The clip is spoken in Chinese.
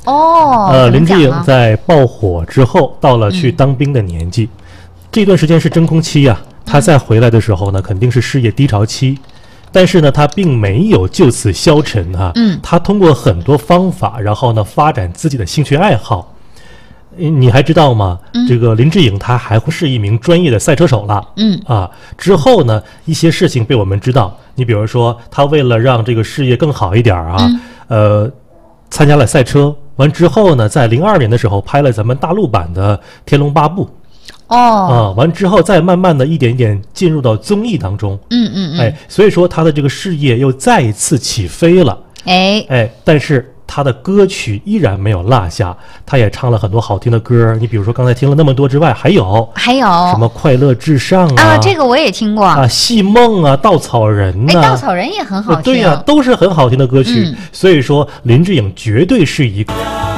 林志颖在爆火之后，到了去当兵的年纪，这段时间是真空期啊。他再回来的时候呢，肯定是事业低潮期，但是呢，他并没有就此消沉哈。他通过很多方法，然后呢，发展自己的兴趣爱好。你还知道吗？这个林志颖他还会是一名专业的赛车手了。之后呢，一些事情被我们知道。你比如说，他为了让这个事业更好一点啊，参加了赛车。完之后呢，在02年的时候拍了咱们大陆版的《天龙八部》。完之后再慢慢的一点一点进入到综艺当中。所以说他的这个事业又再一次起飞了。但是他的歌曲依然没有落下，他也唱了很多好听的歌。你比如说刚才听了那么多之外，还有什么快乐至上啊， 这个我也听过啊，戏梦啊，稻草人啊， 稻草人也很好听。 对呀，都是很好听的歌曲。所以说林志颖绝对是一个